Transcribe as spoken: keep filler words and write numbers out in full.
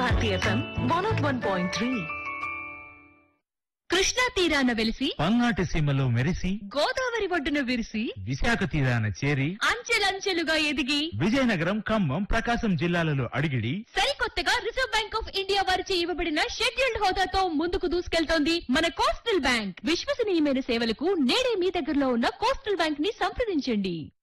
Bharati FM one not one point three. Krishna తీరాన వెలిసి పల్నాటి సీమలో మెరిసి గోదావరి ఒడ్డున విరిసి విశాఖ తీరాన చేరి అంచెలంచెలుగా ఎదిగి విజయనగరం, ఖమ్మం, ప్రకాశం జిల్లాలలో అడిగిడి సరికొత్తగా రిజర్వ్ బ్యాంక్ ఆఫ్ ఇండియా వారిచే ఇవ్వబడిన షెడ్యూల్డ్ హోదాతో ముందుకు దూసుకెళ్తోంది మన కోస్టల్ బ్యాంక్. విశ్వసనీయమైన సేవలకు నేడే మీ దగ్గరలో ఉన్న కోస్టల్ బ్యాంక్ ని సంప్రదించండి.